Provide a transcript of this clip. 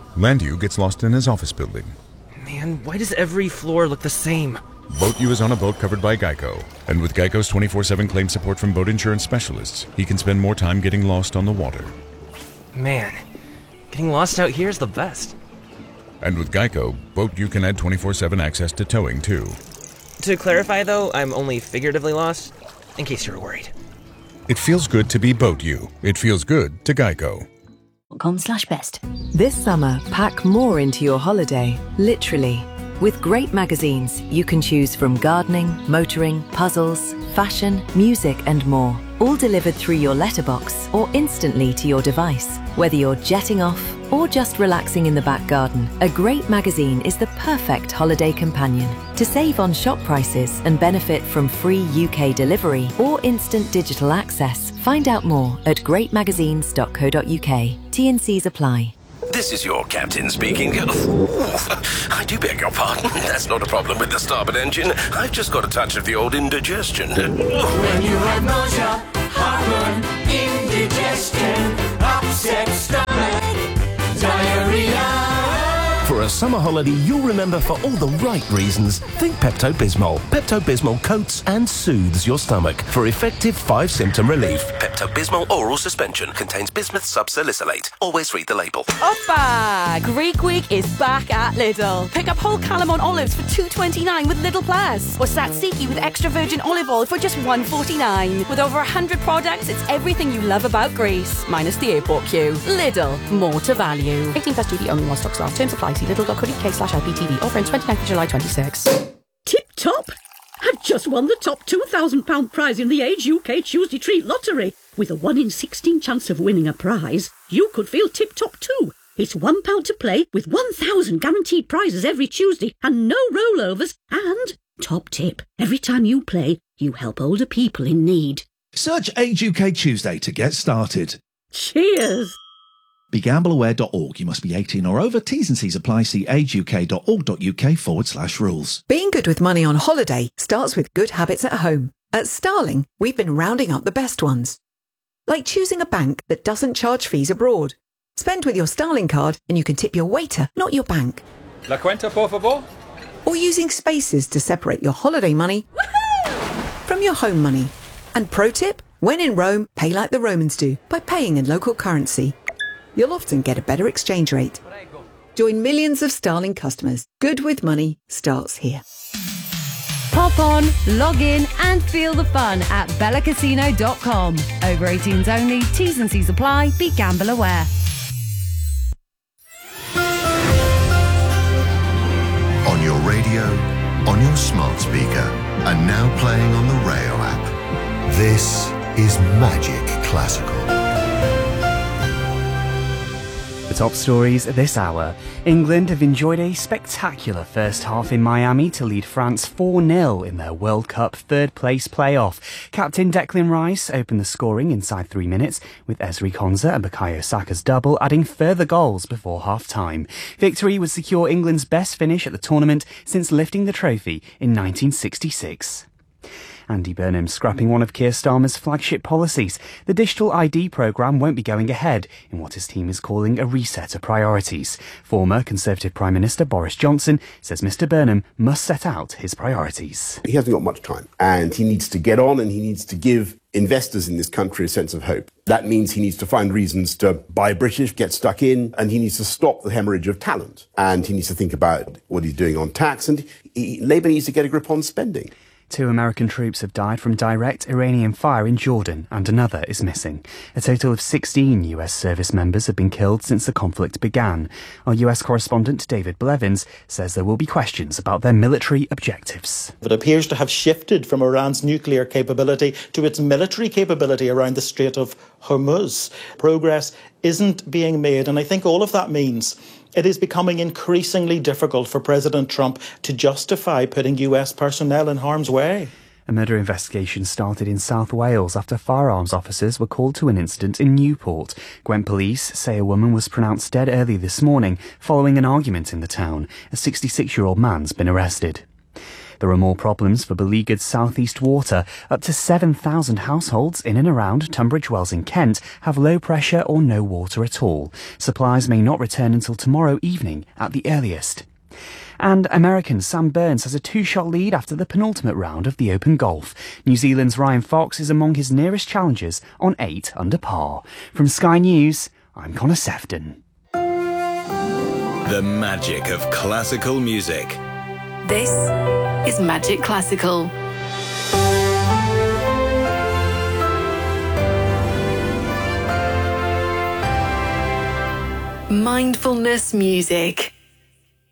Landu gets lost in his office building. Man, why does every floor look the same? Boat U is on a boat covered by Geico. And with Geico's 24/7 claim support from boat insurance specialists, he can spend more time getting lost on the water. Man, getting lost out here is the best. And with Geico, Boat U can add 24/7 access to towing, too. To clarify, though, I'm only figuratively lost, in case you're worried. It feels good to be Boat U. It feels good to Geico. .com/best. This summer, pack more into your holiday, literally. With great magazines, you can choose from gardening, motoring, puzzles, fashion, music and more. All delivered through your letterbox or instantly to your device. Whether you're jetting off or just relaxing in the back garden, a great magazine is the perfect holiday companion. To save on shop prices and benefit from free UK delivery or instant digital access, find out more at greatmagazines.co.uk. T&Cs apply. This is your captain speaking. I do beg your pardon. That's not a problem with the starboard engine. I've just got a touch of the old indigestion. When you have nausea, heartburn, indigestion, upset stomach, diarrhea. For a summer holiday you'll remember for all the right reasons, think Pepto-Bismol. Pepto-Bismol coats and soothes your stomach for effective 5-symptom relief. Pepto-Bismol oral suspension contains bismuth subsalicylate. Always read the label. Oppa! Greek Week is back at Lidl. Pick up whole Calamon olives for $2.29 with Lidl Plus, or Tzatziki with extra virgin olive oil for just $1.49. With over 100 products, it's everything you love about Greece, minus the airport queue. Lidl, more to value. 18 plus GB only while stocks last. Terms apply. See lidl.co.uk/IPTV. Offer on 29th of July 26. Tip top! I've just won the top £2,000 prize in the Age UK Tuesday Treat Lottery. With a 1 in 16 chance of winning a prize, you could feel tip top too. It's £1 to play with 1,000 guaranteed prizes every Tuesday and no rollovers. And, top tip, every time you play, you help older people in need. Search Age UK Tuesday to get started. Cheers! BeGambleAware.org. You must be 18 or over. T's and C's apply. See ageuk.org.uk/rules. Being good with money on holiday starts with good habits at home. At Starling, we've been rounding up the best ones. Like choosing a bank that doesn't charge fees abroad. Spend with your Starling card and you can tip your waiter, not your bank. La cuenta, por favor? Or using spaces to separate your holiday money from your home money. And pro tip, when in Rome, pay like the Romans do by paying in local currency. You'll often get a better exchange rate. Join millions of Starling customers. Good with money starts here. Pop on, log in and feel the fun at bellacasino.com. Over 18s only, T's and C's apply, be gamble aware. On your radio, on your smart speaker, and now playing on the Rail app. This is Magic Classical. The top stories this hour. England have enjoyed a spectacular first half in Miami to lead France 4-0 in their World Cup third-place playoff. Captain Declan Rice opened the scoring inside 3 minutes, with Ezri Konsa and Bukayo Saka's double adding further goals before half-time. Victory would secure England's best finish at the tournament since lifting the trophy in 1966. Andy Burnham scrapping one of Keir Starmer's flagship policies. The digital ID programme won't be going ahead in what his team is calling a reset of priorities. Former Conservative Prime Minister Boris Johnson says Mr Burnham must set out his priorities. He hasn't got much time and he needs to get on and he needs to give investors in this country a sense of hope. That means he needs to find reasons to buy British, get stuck in, and he needs to stop the hemorrhage of talent. And he needs to think about what he's doing on tax, and Labour needs to get a grip on spending. 2 American troops have died from direct Iranian fire in Jordan and another is missing. A total of 16 US service members have been killed since the conflict began. Our US correspondent David Blevins says there will be questions about their military objectives. It appears to have shifted from Iran's nuclear capability to its military capability around the Strait of Hormuz. Progress isn't being made, and I think all of that means it is becoming increasingly difficult for President Trump to justify putting US personnel in harm's way. A murder investigation started in South Wales after firearms officers were called to an incident in Newport. Gwent police say a woman was pronounced dead early this morning following an argument in the town. A 66-year-old man's been arrested. There are more problems for beleaguered South East Water. Up to 7,000 households in and around Tunbridge Wells in Kent have low pressure or no water at all. Supplies may not return until tomorrow evening at the earliest. And American Sam Burns has a 2-shot lead after the penultimate round of the Open Golf. New Zealand's Ryan Fox is among his nearest challengers on 8 under par. From Sky News, I'm Connor Sefton. The magic of classical music. This is Magic Classical. Mindfulness music.